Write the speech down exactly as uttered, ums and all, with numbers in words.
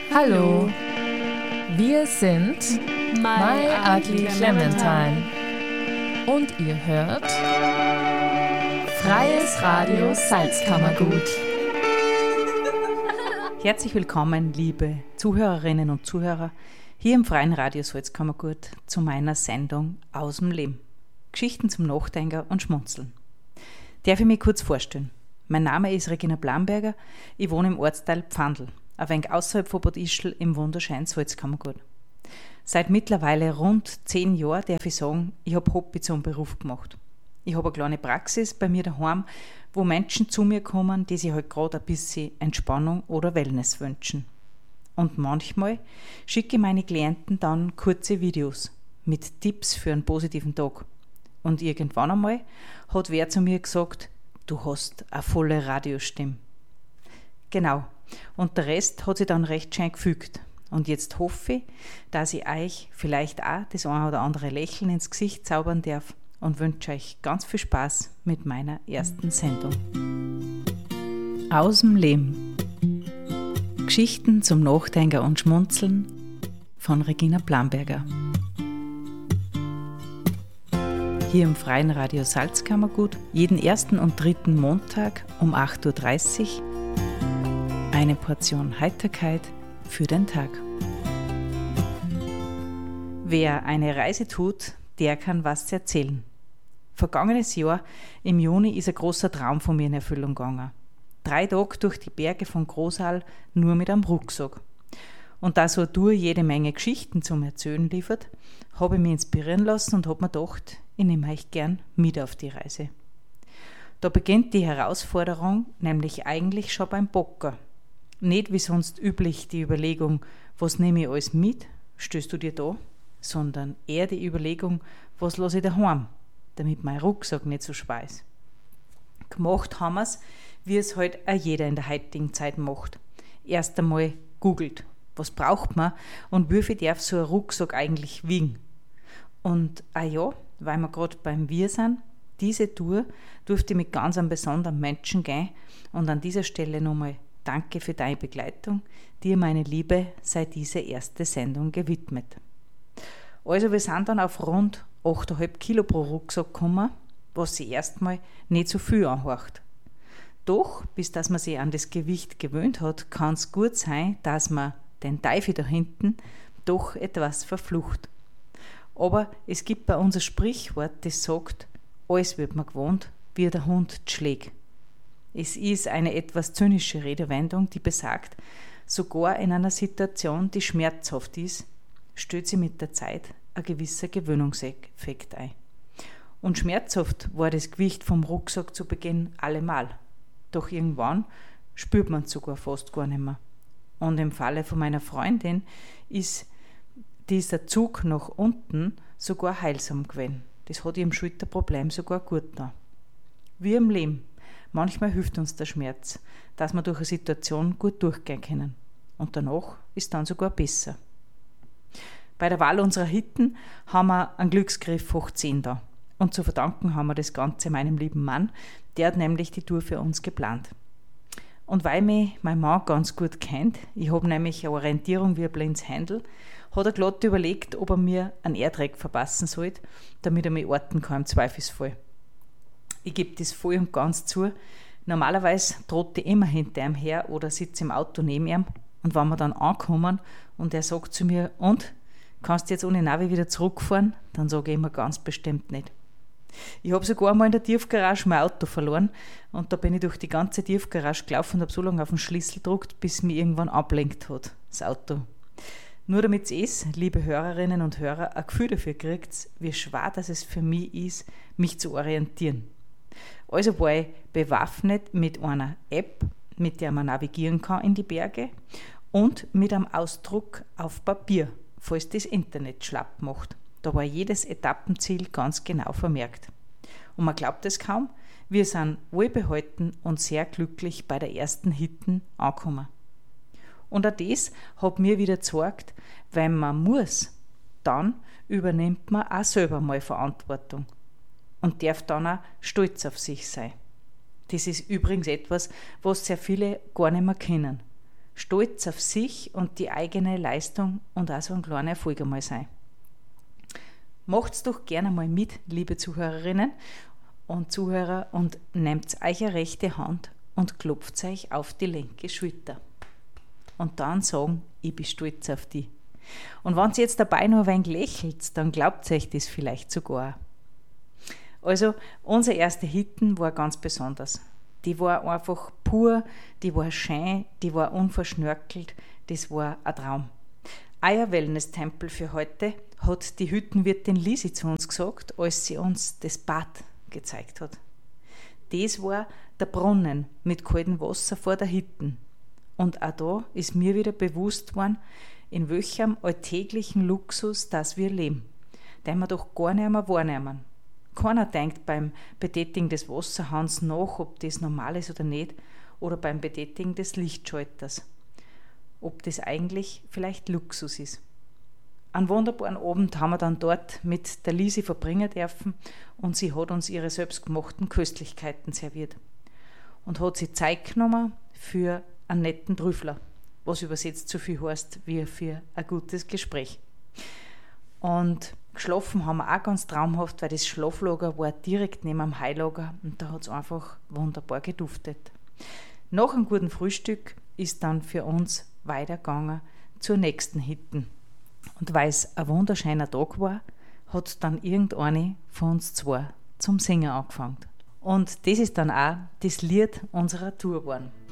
Hallo, wir sind My Ugly Clementine und ihr hört Freies Radio Salzkammergut. Herzlich willkommen, liebe Zuhörerinnen und Zuhörer, hier im Freien Radio Salzkammergut zu meiner Sendung Aus dem Leben. Geschichten zum Nachdenken und Schmunzeln. Darf ich mich kurz vorstellen? Mein Name ist Regina Blamberger, ich wohne im Ortsteil Pfandl, ein wenig außerhalb von Bad Ischl im wunderschönen Salzkammergut. Seit mittlerweile rund zehn Jahren darf ich sagen, ich habe Hobby zum Beruf gemacht. Ich habe eine kleine Praxis bei mir daheim, wo Menschen zu mir kommen, die sich halt gerade ein bisschen Entspannung oder Wellness wünschen. Und manchmal schicke ich meine Klienten dann kurze Videos mit Tipps für einen positiven Tag. Und irgendwann einmal hat wer zu mir gesagt, du hast eine volle Radiostimme. Genau, und der Rest hat sich dann recht schön gefügt. Und jetzt hoffe ich, dass ich euch vielleicht auch das eine oder andere Lächeln ins Gesicht zaubern darf und wünsche euch ganz viel Spaß mit meiner ersten Sendung. Aus dem Leben. Geschichten zum Nachdenken und Schmunzeln von Regina Blamberger. Hier im Freien Radio Salzkammergut, jeden ersten und dritten Montag um acht Uhr dreißig. Eine Portion Heiterkeit für den Tag. Wer eine Reise tut, der kann was erzählen. Vergangenes Jahr, im Juni, ist ein großer Traum von mir in Erfüllung gegangen. Drei Tage durch die Berge von Großal nur mit einem Rucksack. Und da so eine Tour jede Menge Geschichten zum Erzählen liefert, habe ich mich inspirieren lassen und habe mir gedacht, ich nehme euch gern mit auf die Reise. Da beginnt die Herausforderung nämlich eigentlich schon beim Bocker. Nicht wie sonst üblich die Überlegung, was nehme ich alles mit, stößt du dir da, sondern eher die Überlegung, was lasse ich daheim, damit mein Rucksack nicht so schwer ist. Gemacht haben wir es, wie es halt auch jeder in der heutigen Zeit macht. Erst einmal googelt, was braucht man und wie viel darf so ein Rucksack eigentlich wiegen. Und ah ja, weil wir gerade beim Wir sind, diese Tour durfte mit ganz einem besonderen Menschen gehen und an dieser Stelle nochmal danke für deine Begleitung, dir meine Liebe sei diese erste Sendung gewidmet. Also wir sind dann auf rund acht Komma fünf Kilo pro Rucksack gekommen, was sich erstmal nicht so viel anhört. Doch, bis dass man sich an das Gewicht gewöhnt hat, kann es gut sein, dass man den Teufel da hinten doch etwas verflucht. Aber es gibt bei uns ein Sprichwort, das sagt, alles wird man gewohnt, wie der Hund schlägt. Es ist eine etwas zynische Redewendung, die besagt, sogar in einer Situation, die schmerzhaft ist, stellt sich mit der Zeit ein gewisser Gewöhnungseffekt ein. Und schmerzhaft war das Gewicht vom Rucksack zu Beginn allemal. Doch irgendwann spürt man es sogar fast gar nicht mehr. Und im Falle von meiner Freundin ist dieser Zug nach unten sogar heilsam gewesen. Das hat ihrem Schulterproblem sogar gut getan. Wie im Leben. Manchmal hilft uns der Schmerz, dass wir durch eine Situation gut durchgehen können. Und danach ist dann sogar besser. Bei der Wahl unserer Hitten haben wir einen Glücksgriff hoch zehn da. Und zu verdanken haben wir das Ganze meinem lieben Mann, der hat nämlich die Tour für uns geplant. Und weil mich mein Mann ganz gut kennt, ich habe nämlich eine Orientierung wie ein blindes Händel, hat er glatt überlegt, ob er mir einen Erdreck verpassen sollte, damit er mich orten kann im Zweifelsfall. Ich gebe das voll und ganz zu. Normalerweise trotte ich immer hinter ihm her oder sitze im Auto neben ihm. Und wenn wir dann ankommen und er sagt zu mir, und, kannst du jetzt ohne Navi wieder zurückfahren? Dann sage ich immer ganz bestimmt nicht. Ich habe sogar einmal in der Tiefgarage mein Auto verloren und da bin ich durch die ganze Tiefgarage gelaufen und habe so lange auf den Schlüssel gedrückt, bis es mich irgendwann ablenkt hat, das Auto. Nur damit ihr es, liebe Hörerinnen und Hörer, ein Gefühl dafür kriegt, wie schwer das es für mich ist, mich zu orientieren. Also war ich bewaffnet mit einer App, mit der man navigieren kann in die Berge und mit einem Ausdruck auf Papier, falls das Internet schlapp macht. Da war jedes Etappenziel ganz genau vermerkt. Und man glaubt es kaum, wir sind wohlbehalten und sehr glücklich bei der ersten Hitten angekommen. Und auch das hat mir wieder gezeigt, wenn man muss, dann übernimmt man auch selber mal Verantwortung und darf dann auch stolz auf sich sein. Das ist übrigens etwas, was sehr viele gar nicht mehr kennen. stolz auf sich und die eigene Leistung und auch so ein kleiner Erfolg einmal sein. Macht's doch gerne mal mit, liebe Zuhörerinnen und Zuhörer, und nehmt euch eine rechte Hand und klopft euch auf die linke Schulter. Und dann sagen, ich bin stolz auf dich. Und wenn ihr jetzt dabei noch ein wenig lächelt, dann glaubt euch das vielleicht sogar. Also, unser erster Hitten war ganz besonders. Die war einfach pur, die war schön, die war unverschnörkelt, das war ein Traum. Euer Wellness-Tempel für heute hat die Hüttenwirtin Lisi zu uns gesagt, als sie uns das Bad gezeigt hat. Das war der Brunnen mit kaltem Wasser vor der Hütten. Und auch da ist mir wieder bewusst worden, in welchem alltäglichen Luxus das wir leben, den wir doch gar nicht mehr wahrnehmen. Keiner denkt beim Betätigen des Wasserhahns nach, ob das normal ist oder nicht, oder beim Betätigen des Lichtschalters, ob das eigentlich vielleicht Luxus ist. Einen wunderbaren Abend haben wir dann dort mit der Lisi verbringen dürfen und sie hat uns ihre selbstgemachten Köstlichkeiten serviert und hat sich Zeit genommen für einen netten Trüffler, was übersetzt so viel heißt wie für ein gutes Gespräch. Und geschlafen haben wir auch ganz traumhaft, weil das Schlaflager war direkt neben dem Heilager und da hat es einfach wunderbar geduftet. Nach einem guten Frühstück ist dann für uns weitergegangen zur nächsten Hütten. Und weil es ein wunderschöner Tag war, hat dann irgendeine von uns zwei zum Singen angefangen. Und das ist dann auch das Lied unserer Tour geworden.